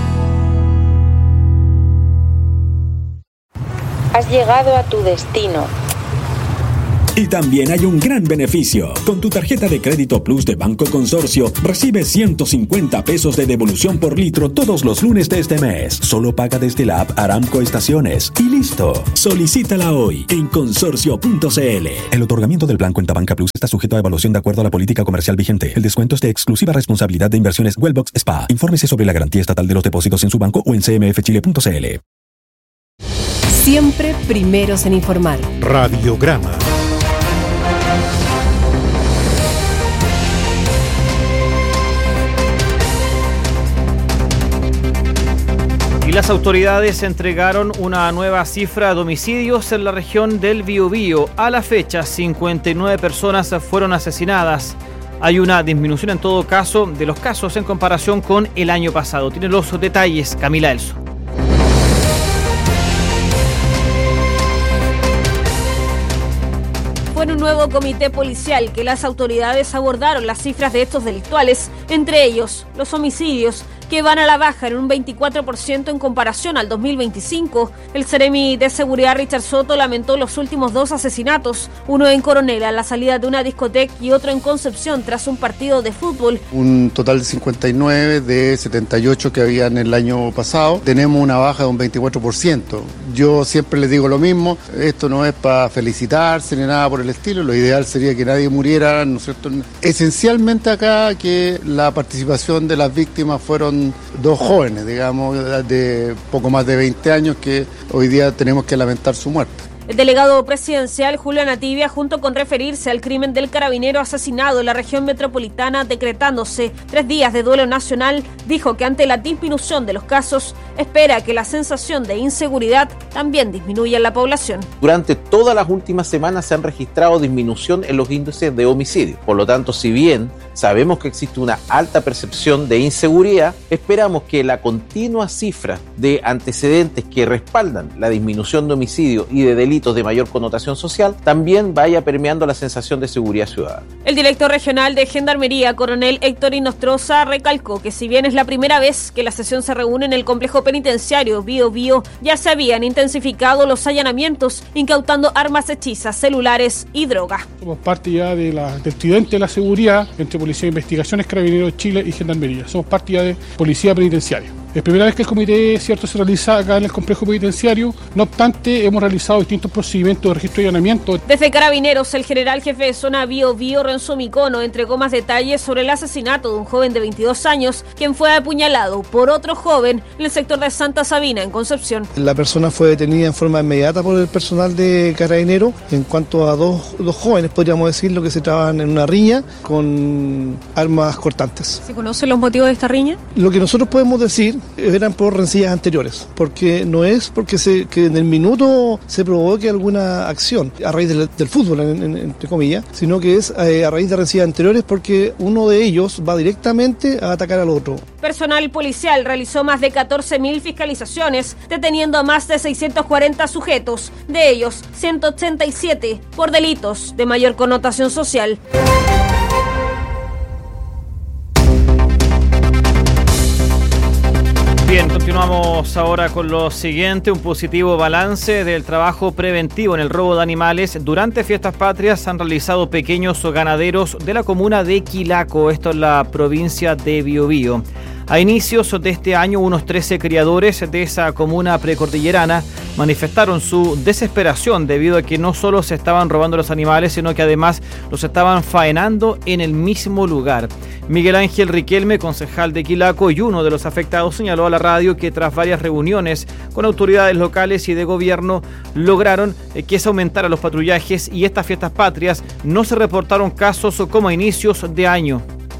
Has llegado a tu destino. Y también hay un gran beneficio. Con tu tarjeta de crédito Plus de Banco Consorcio, recibes ciento cincuenta pesos de devolución por litro todos los lunes de este mes. Solo paga desde la app Aramco Estaciones. Y listo. Solicítala hoy en consorcio punto c l. El otorgamiento del plan Cuenta Banca Plus está sujeto a evaluación de acuerdo a la política comercial vigente. El descuento es de exclusiva responsabilidad de Inversiones Wellbox Spa. Infórmese sobre la garantía estatal de los depósitos en su banco o en c m f chile punto c l. Siempre primeros en informar. Radiograma. Las autoridades entregaron una nueva cifra de homicidios en la región del Biobío. A la fecha, cincuenta y nueve personas fueron asesinadas. Hay una disminución en todo caso de los casos en comparación con el año pasado. Tiene los detalles Camila Elso. Fue en un nuevo comité policial que las autoridades abordaron las cifras de estos delictuales, entre ellos los homicidios, que van a la baja en un veinticuatro por ciento en comparación al dos mil veinticinco. El Seremi de Seguridad Richard Soto lamentó los últimos dos asesinatos, uno en Coronel a la salida de una discoteca y otro en Concepción tras un partido de fútbol. Un total de cincuenta y nueve de setenta y ocho que había en el año pasado. Tenemos una baja de un veinticuatro por ciento. Yo siempre les digo lo mismo, esto no es para felicitarse ni nada por el estilo, lo ideal sería que nadie muriera, ¿no es cierto? Esencialmente acá que la participación de las víctimas fueron dos jóvenes, digamos, de poco más de veinte años que hoy día tenemos que lamentar su muerte. El delegado presidencial Julio Nativia, junto con referirse al crimen del carabinero asesinado en la región metropolitana, decretándose tres días de duelo nacional, dijo que ante la disminución de los casos, espera que la sensación de inseguridad también disminuya en la población. Durante todas las últimas semanas se han registrado disminución en los índices de homicidio. Por lo tanto, si bien sabemos que existe una alta percepción de inseguridad, esperamos que la continua cifra de antecedentes que respaldan la disminución de homicidio y de delitos de mayor connotación social también vaya permeando la sensación de seguridad ciudadana. El director regional de Gendarmería, coronel Héctor Inostroza, recalcó que si bien es la primera vez que la sesión se reúne en el complejo penitenciario Bío Bío, ya se habían intensificado los allanamientos, incautando armas hechizas, celulares y droga. Somos parte ya de la, del tridente de la seguridad entre Policía de Investigaciones, Carabineros de Chile y Gendarmería. Somos parte ya de Policía Penitenciaria. Es la primera vez que el comité cierto se realiza acá en el complejo penitenciario. No obstante, hemos realizado distintos procedimientos de registro y allanamiento. Desde Carabineros, el general jefe de zona Bío Bío, Renzo Micono, entregó más detalles sobre el asesinato de un joven de veintidós años, quien fue apuñalado por otro joven en el sector de Santa Sabina, en Concepción. La persona fue detenida en forma inmediata por el personal de Carabineros. En cuanto a dos, dos jóvenes, podríamos decirlo, que se trabajan en una riña con armas cortantes. ¿Se conocen los motivos de esta riña? Lo que nosotros podemos decir eran por rencillas anteriores, porque no es porque se, que en el minuto se provoque alguna acción a raíz del, del fútbol, en, en, entre comillas, sino que es eh, a raíz de rencillas anteriores porque uno de ellos va directamente a atacar al otro. Personal policial realizó más de catorce mil fiscalizaciones, deteniendo a más de seiscientos cuarenta sujetos, de ellos ciento ochenta y siete por delitos de mayor connotación social. Bien, continuamos ahora con lo siguiente, un positivo balance del trabajo preventivo en el robo de animales. Durante fiestas patrias han realizado pequeños ganaderos de la comuna de Quilaco, esto en la provincia de Biobío. A inicios de este año, unos trece criadores de esa comuna precordillerana manifestaron su desesperación debido a que no solo se estaban robando los animales, sino que además los estaban faenando en el mismo lugar. Miguel Ángel Riquelme, concejal de Quilaco y uno de los afectados, señaló a la radio que tras varias reuniones con autoridades locales y de gobierno lograron que se aumentara los patrullajes y estas fiestas patrias no se reportaron casos como a inicios de año.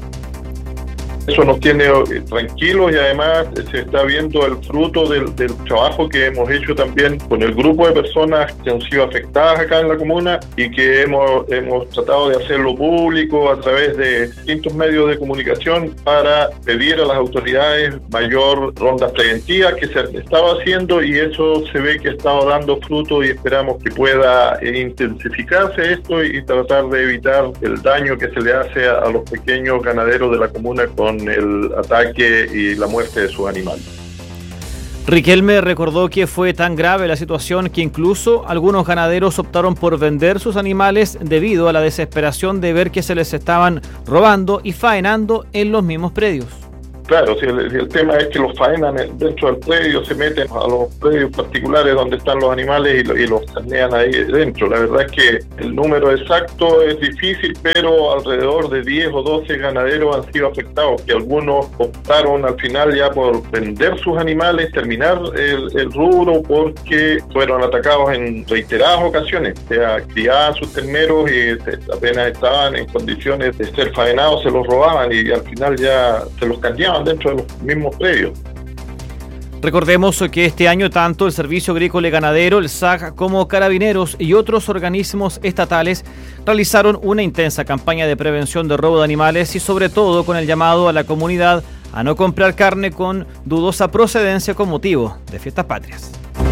Eso nos tiene tranquilos y además se está viendo el fruto del, del trabajo que hemos hecho también con el grupo de personas que han sido afectadas acá en la comuna y que hemos, hemos tratado de hacerlo público a través de distintos medios de comunicación para pedir a las autoridades mayor ronda preventiva que se estaba haciendo, y eso se ve que ha estado dando fruto y esperamos que pueda intensificarse esto y tratar de evitar el daño que se le hace a, a los pequeños ganaderos de la comuna con el ataque y la muerte de sus animales. Riquelme recordó que fue tan grave la situación que incluso algunos ganaderos optaron por vender sus animales debido a la desesperación de ver que se les estaban robando y faenando en los mismos predios. Claro, si el, si el tema es que los faenan dentro del predio, se meten a los predios particulares donde están los animales y, lo, y los carnean ahí dentro. La verdad es que el número exacto es difícil, pero alrededor de diez o doce ganaderos han sido afectados, que algunos optaron al final ya por vender sus animales, terminar el, el rubro, porque fueron atacados en reiteradas ocasiones. O sea, criaban sus terneros y apenas estaban en condiciones de ser faenados, se los robaban y al final ya se los carneaban dentro de los mismos predios. Recordemos que este año tanto el Servicio Agrícola y Ganadero, el S A C, como Carabineros y otros organismos estatales realizaron una intensa campaña de prevención de robo de animales y sobre todo con el llamado a la comunidad a no comprar carne con dudosa procedencia con motivo de fiestas patrias.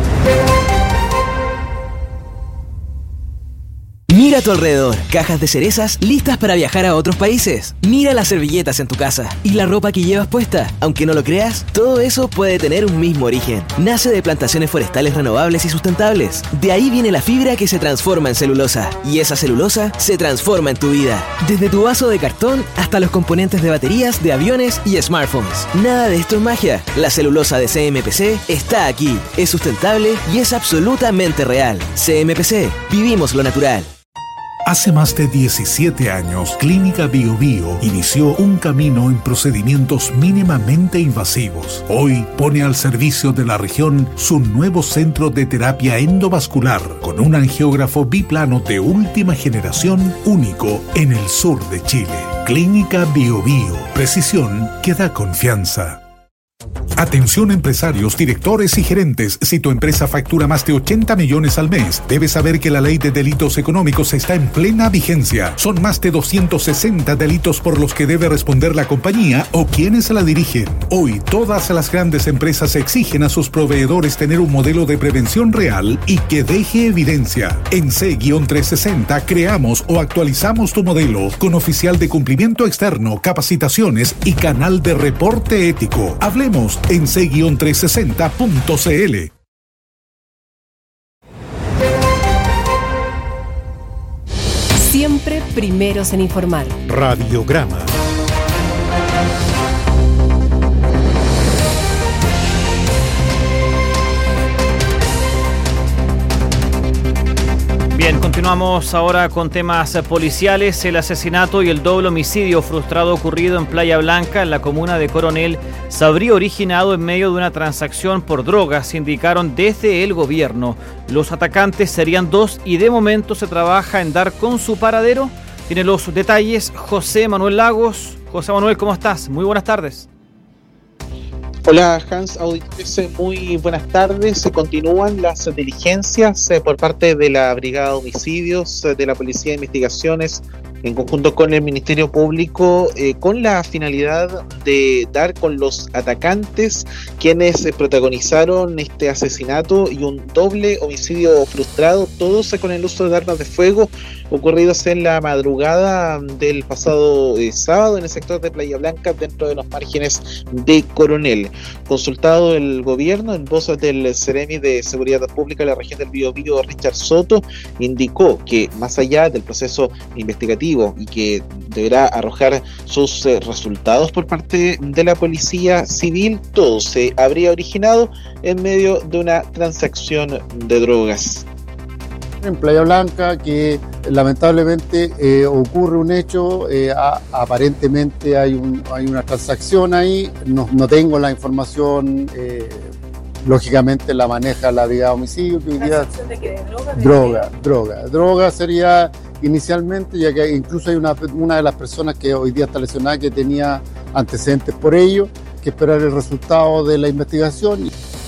Mira a tu alrededor, cajas de cerezas listas para viajar a otros países. Mira las servilletas en tu casa y la ropa que llevas puesta. Aunque no lo creas, todo eso puede tener un mismo origen. Nace de plantaciones forestales renovables y sustentables. De ahí viene la fibra que se transforma en celulosa. Y esa celulosa se transforma en tu vida. Desde tu vaso de cartón hasta los componentes de baterías, de aviones y smartphones. Nada de esto es magia. La celulosa de C M P C está aquí. Es sustentable y es absolutamente real. C M P C. Vivimos lo natural. Hace más de diecisiete años, Clínica Bio Bio inició un camino en procedimientos mínimamente invasivos. Hoy pone al servicio de la región su nuevo centro de terapia endovascular con un angiógrafo biplano de última generación único en el sur de Chile. Clínica Bio Bio, precisión que da confianza. Atención empresarios, directores y gerentes. Si tu empresa factura más de ochenta millones al mes, debes saber que la ley de delitos económicos está en plena vigencia. Son más de doscientos sesenta delitos por los que debe responder la compañía o quienes la dirigen. Hoy, todas las grandes empresas exigen a sus proveedores tener un modelo de prevención real y que deje evidencia. En C trescientos sesenta creamos o actualizamos tu modelo con oficial de cumplimiento externo, capacitaciones y canal de reporte ético. Hablemos en C trescientos sesenta punto c l. Siempre primeros en informar. Radiograma. Bien, continuamos ahora con temas policiales. El asesinato y el doble homicidio frustrado ocurrido en Playa Blanca, en la comuna de Coronel, se habría originado en medio de una transacción por drogas, indicaron desde el gobierno. Los atacantes serían dos y de momento se trabaja en dar con su paradero. Tiene los detalles José Manuel Lagos. José Manuel, ¿cómo estás? Muy buenas tardes. Hola Hans, auditores, muy buenas tardes. Se continúan las diligencias eh, por parte de la Brigada de Homicidios eh, de la Policía de Investigaciones en conjunto con el Ministerio Público eh, con la finalidad de dar con los atacantes quienes eh, protagonizaron este asesinato y un doble homicidio frustrado, todos eh, con el uso de armas de fuego ocurridos en la madrugada del pasado eh, sábado en el sector de Playa Blanca dentro de los márgenes de Coronel. Consultado el gobierno en voz del Seremi de Seguridad Pública de la región del Biobío, Richard Soto, indicó que más allá del proceso investigativo investigativo y que deberá arrojar sus eh, resultados por parte de la Policía Civil, todo se habría originado en medio de una transacción de drogas. En Playa Blanca, que lamentablemente eh, ocurre un hecho, eh, a, aparentemente hay, un, hay una transacción ahí, no, no tengo la información, eh, lógicamente la maneja la brigada de homicidio. ¿Transacción de qué? ¿De droga? ¿De droga, qué? droga. Droga sería inicialmente, ya que incluso hay una, una de las personas que hoy día está lesionada que tenía antecedentes por ello, que esperar el resultado de la investigación.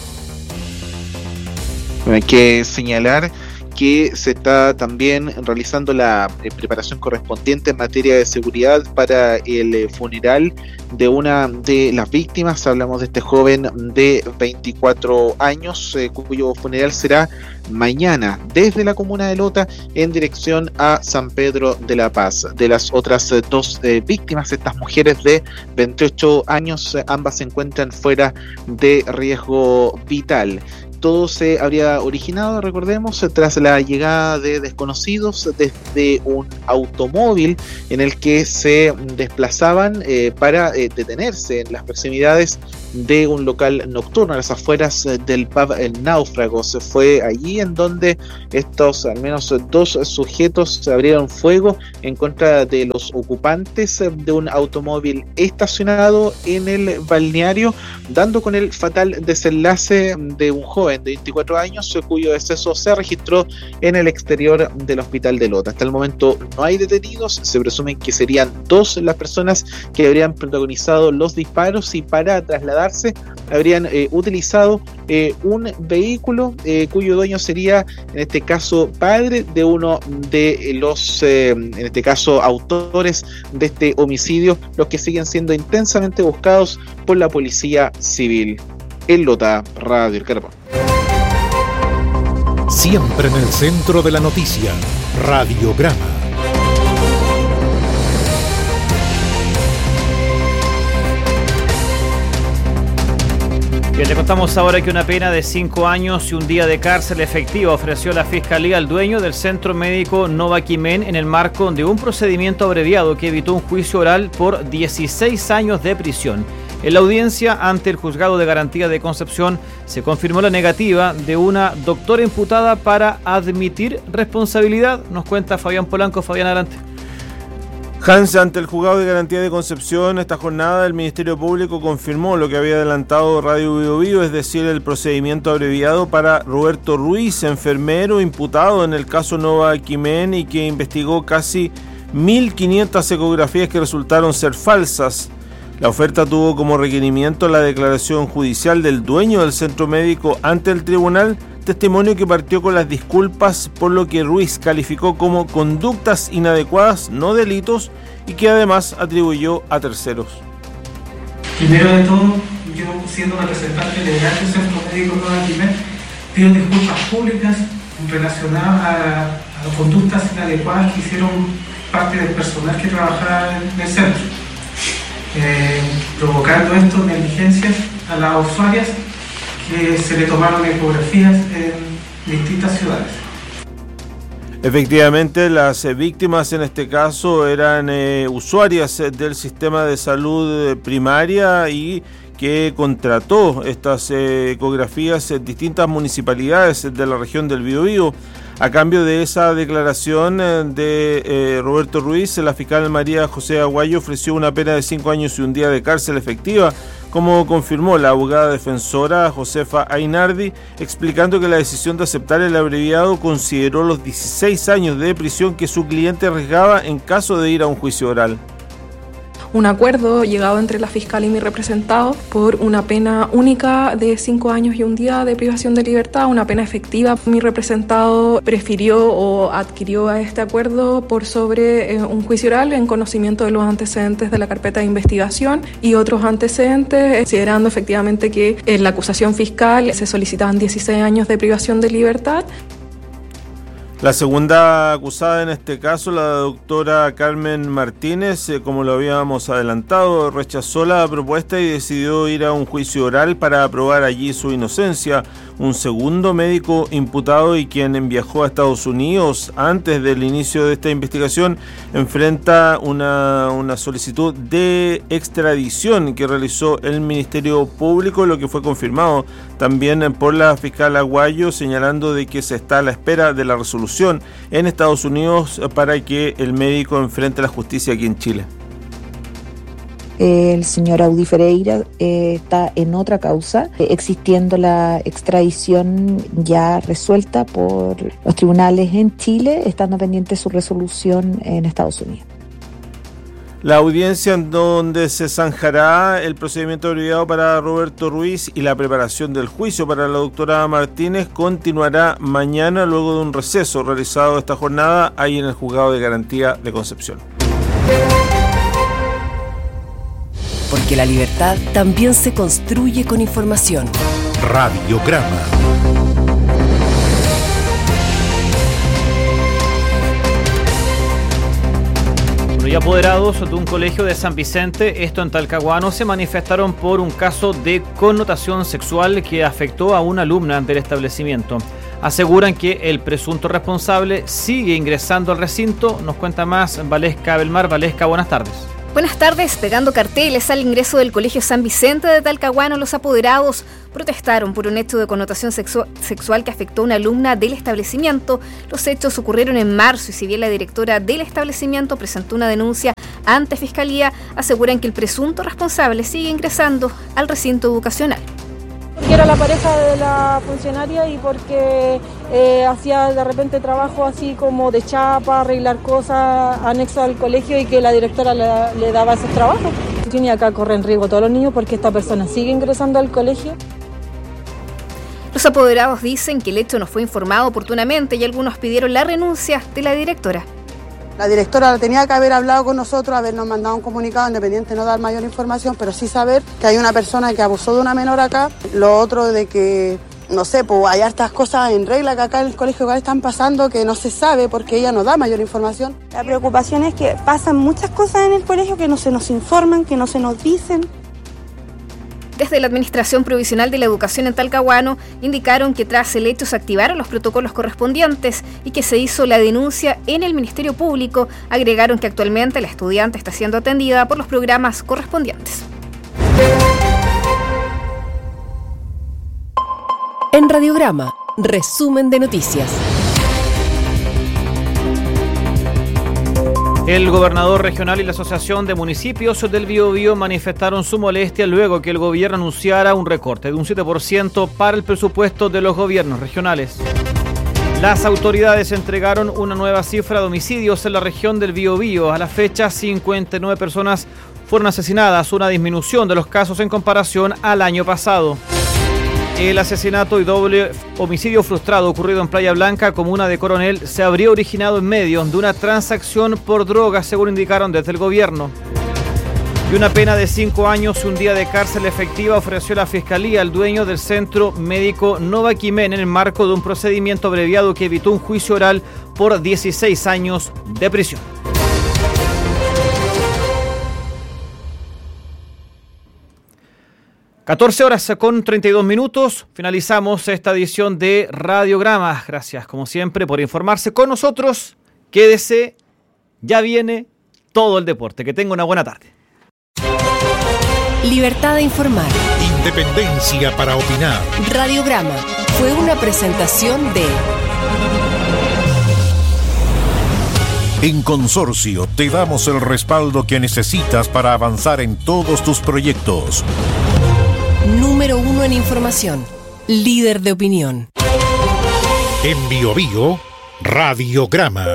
Hay que señalar que se está también realizando la eh, preparación correspondiente en materia de seguridad para el eh, funeral de una de las víctimas. Hablamos de este joven de veinticuatro años, eh, cuyo funeral será mañana desde la comuna de Lota en dirección a San Pedro de la Paz. De las otras eh, dos eh, víctimas, estas mujeres de veintiocho años, eh, ambas se encuentran fuera de riesgo vital. Todo se habría originado, recordemos, tras la llegada de desconocidos desde un automóvil en el que se desplazaban eh, para eh, detenerse en las proximidades de un local nocturno a las afueras del pub El Náufrago. Se fue allí en donde estos, al menos dos sujetos, abrieron fuego en contra de los ocupantes de un automóvil estacionado en el balneario, dando con el fatal desenlace de un joven de veinticuatro años cuyo deceso se registró en el exterior del hospital de Lota. Hasta el momento no hay detenidos, se presume que serían dos las personas que habrían protagonizado los disparos y para trasladarse habrían eh, utilizado eh, un vehículo eh, cuyo dueño sería en este caso padre de uno de los eh, en este caso autores de este homicidio, los que siguen siendo intensamente buscados por la Policía Civil. En Lota, Radio El Carbón. Siempre en el centro de la noticia, Radiograma. Bien, le contamos ahora que una pena de cinco años y un día de cárcel efectiva ofreció la Fiscalía al dueño del Centro Médico Nova Quimen en el marco de un procedimiento abreviado que evitó un juicio oral por dieciséis años de prisión. En la audiencia ante el Juzgado de Garantía de Concepción se confirmó la negativa de una doctora imputada para admitir responsabilidad. Nos cuenta Fabián Polanco. Fabián, adelante. Hans, ante el Juzgado de Garantía de Concepción, esta jornada el Ministerio Público confirmó lo que había adelantado Radio Bio Bio, es decir, el procedimiento abreviado para Roberto Ruiz, enfermero imputado en el caso Nova Quimen y que investigó casi mil quinientas ecografías que resultaron ser falsas. La oferta tuvo como requerimiento la declaración judicial del dueño del centro médico ante el tribunal, testimonio que partió con las disculpas por lo que Ruiz calificó como conductas inadecuadas, no delitos, y que además atribuyó a terceros. Primero de todo, yo siendo representante legal del Centro Médico Nova Quimen, pido disculpas públicas relacionadas a, a conductas inadecuadas que hicieron parte del personal que trabajaba en el centro. Eh, provocando esto negligencias a las usuarias que se le tomaron ecografías en distintas ciudades. Efectivamente, las eh, víctimas en este caso eran eh, usuarias eh, del sistema de salud eh, primaria y que contrató estas eh, ecografías en distintas municipalidades de la región del Biobío. A cambio de esa declaración de eh, Roberto Ruiz, la fiscal María José Aguayo ofreció una pena de cinco años y un día de cárcel efectiva, como confirmó la abogada defensora Josefa Ainardi, explicando que la decisión de aceptar el abreviado consideró los dieciséis años de prisión que su cliente arriesgaba en caso de ir a un juicio oral. Un acuerdo llegado entre la fiscal y mi representado por una pena única de cinco años y un día de privación de libertad, una pena efectiva. Mi representado prefirió o adquirió a este acuerdo por sobre eh, un juicio oral en conocimiento de los antecedentes de la carpeta de investigación y otros antecedentes, considerando efectivamente que en la acusación fiscal se solicitaban dieciséis años de privación de libertad. La segunda acusada en este caso, la doctora Carmen Martínez, eh, como lo habíamos adelantado, rechazó la propuesta y decidió ir a un juicio oral para probar allí su inocencia. un segundo médico imputado y quien viajó a Estados Unidos antes del inicio de esta investigación, enfrenta una, una solicitud de extradición que realizó el Ministerio Público, lo que fue confirmado también por la fiscal Aguayo, señalando de que se está a la espera de la resolución en Estados Unidos para que el médico enfrente la justicia aquí en Chile. El señor Audi Ferreira eh, está en otra causa, eh, existiendo la extradición ya resuelta por los tribunales en Chile, estando pendiente su resolución en Estados Unidos. La audiencia en donde se zanjará el procedimiento abreviado para Roberto Ruiz y la preparación del juicio para la doctora Martínez continuará mañana luego de un receso realizado esta jornada ahí en el Juzgado de Garantía de Concepción. Porque la libertad también se construye con información. Radiograma. Y apoderados de un colegio de San Vicente, esto en Talcahuano, se manifestaron por un caso de connotación sexual que afectó a una alumna del establecimiento. Aseguran que el presunto responsable sigue ingresando al recinto. Nos cuenta más Valesca Belmar. Valesca, buenas tardes. Buenas tardes. Pegando carteles al ingreso del Colegio San Vicente de Talcahuano, los apoderados protestaron por un hecho de connotación sexu- sexual que afectó a una alumna del establecimiento. Los hechos ocurrieron en marzo y si bien la directora del establecimiento presentó una denuncia ante Fiscalía, aseguran que el presunto responsable sigue ingresando al recinto educacional. Porque era la pareja de la funcionaria y porque eh, hacía de repente trabajo así como de chapa, arreglar cosas anexo al colegio y que la directora le, le daba esos trabajos. Y acá corren riesgo todos los niños porque esta persona sigue ingresando al colegio. Los apoderados dicen que el hecho no fue informado oportunamente y algunos pidieron la renuncia de la directora. La directora tenía que haber hablado con nosotros, habernos mandado un comunicado independiente, no dar mayor información, pero sí saber que hay una persona que abusó de una menor acá. Lo otro de que, no sé, pues hay hartas cosas en regla que acá en el colegio igual están pasando que no se sabe porque ella no da mayor información. La preocupación es que pasan muchas cosas en el colegio que no se nos informan, que no se nos dicen. Desde la Administración Provisional de la Educación en Talcahuano indicaron que tras el hecho se activaron los protocolos correspondientes y que se hizo la denuncia en el Ministerio Público. Agregaron que actualmente la estudiante está siendo atendida por los programas correspondientes. En Radiograma, resumen de noticias. El gobernador regional y la Asociación de Municipios del Biobío manifestaron su molestia luego que el gobierno anunciara un recorte de un siete por ciento para el presupuesto de los gobiernos regionales. Las autoridades entregaron una nueva cifra de homicidios en la región del Biobío. A la fecha, cincuenta y nueve personas fueron asesinadas, una disminución de los casos en comparación al año pasado. El asesinato y doble homicidio frustrado ocurrido en Playa Blanca, comuna de Coronel, se habría originado en medio de una transacción por drogas, según indicaron desde el gobierno. Y una pena de cinco años y un día de cárcel efectiva ofreció la Fiscalía al dueño del centro médico Nova Quimen en el marco de un procedimiento abreviado que evitó un juicio oral por dieciséis años de prisión. catorce horas con treinta y dos minutos, finalizamos esta edición de Radiograma. Gracias, como siempre, por informarse con nosotros. Quédese, ya viene todo el deporte. Que tenga una buena tarde. Libertad de informar. Independencia para opinar. Radiograma fue una presentación de... En Consorcio te damos el respaldo que necesitas para avanzar en todos tus proyectos. Número uno en información, líder de opinión. En Biobío, Radiograma.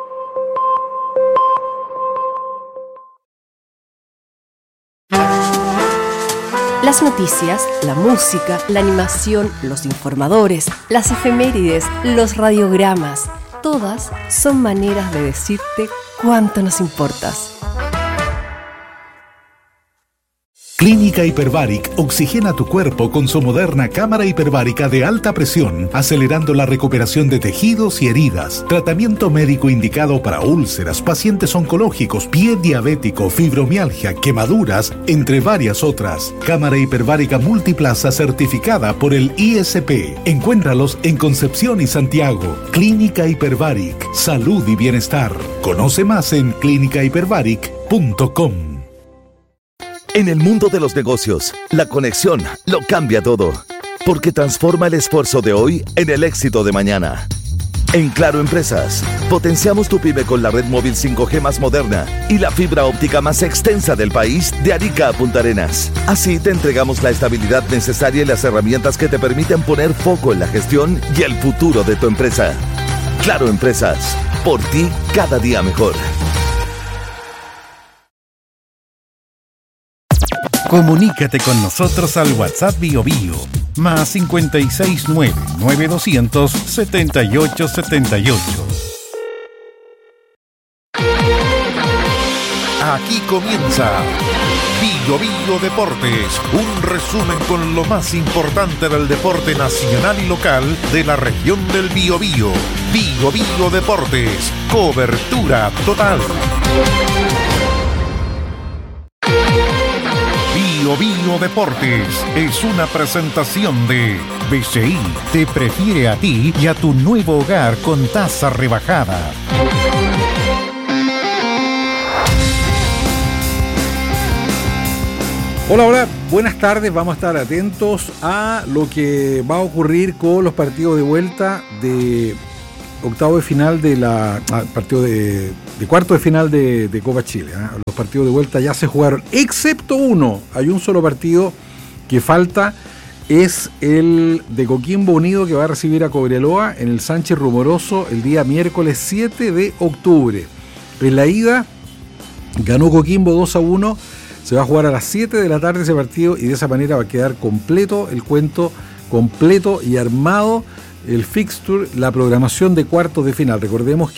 Las noticias, la música, la animación, los informadores, las efemérides, los radiogramas, todas son maneras de decirte cuánto nos importas. Clínica Hiperbaric oxigena tu cuerpo con su moderna cámara hiperbárica de alta presión, acelerando la recuperación de tejidos y heridas. Tratamiento médico indicado para úlceras, pacientes oncológicos, pie diabético, fibromialgia, quemaduras, entre varias otras. Cámara hiperbárica multiplaza certificada por el I S P. Encuéntralos en Concepción y Santiago. Clínica Hiperbaric, salud y bienestar. Conoce más en clínica hiperbaric punto com. En el mundo de los negocios, la conexión lo cambia todo, porque transforma el esfuerzo de hoy en el éxito de mañana. En Claro Empresas, potenciamos tu pyme con la red móvil cinco G más moderna y la fibra óptica más extensa del país, de Arica a Punta Arenas. Así te entregamos la estabilidad necesaria y las herramientas que te permiten poner foco en la gestión y el futuro de tu empresa. Claro Empresas, por ti cada día mejor. Comunícate con nosotros al WhatsApp Bio Bio, más cinco seis nueve, nueve dos cero cero, siete ocho siete ocho. Aquí comienza Bio Bio Deportes, un resumen con lo más importante del deporte nacional y local de la región del Biobío. Bio Bio Deportes, cobertura total. Bio Bio Deportes es una presentación de B C I. Te prefiere a ti y a tu nuevo hogar con tasa rebajada. Hola, hola, buenas tardes. Vamos a estar atentos a lo que va a ocurrir con los partidos de vuelta de octavo de final de la ah, partido de, de cuarto de final de, de Copa Chile. ¿eh? Los partidos de vuelta ya se jugaron, excepto uno. Hay un solo partido que falta, es el de Coquimbo Unido, que va a recibir a Cobreloa en el Sánchez Rumoroso el día miércoles siete de octubre. En la ida ganó Coquimbo dos a uno. Se va a jugar a las siete de la tarde ese partido y de esa manera va a quedar completo el cuento, completo y armado el fixture, la programación de cuartos de final. Recordemos